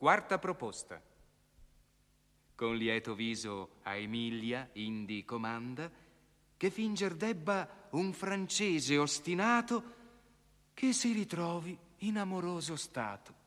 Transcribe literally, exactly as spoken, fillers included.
Quarta proposta. Con lieto viso a Emilia indi comanda che finger debba un francese ostinato che si ritrovi in amoroso stato.